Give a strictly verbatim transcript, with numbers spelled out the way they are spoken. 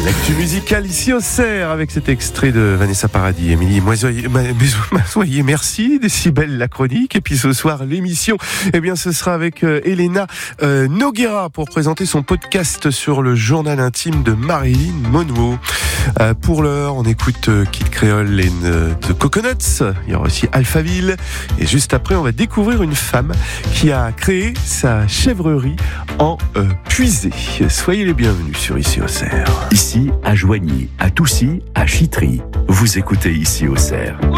L'actu musicale ici au Cerf avec cet extrait de Vanessa Paradis. Émilie Moisoyer, Moisoyer, merci. Décibel la chronique. Et puis ce soir, l'émission, eh bien, ce sera avec euh, Elena euh, Noguera pour présenter son podcast sur le journal intime de Marilyn Monroe. Euh, pour l'heure, on écoute euh, Kid Creole et euh, The Coconuts. Il y aura aussi Alphaville. Et juste après, on va découvrir une femme qui a créé sa chèvrerie en euh, puisée. Soyez les bienvenus sur Ici au Cerf. Ici à Joigny, à Toussy, à Chitry. Vous écoutez Ici au Cerf.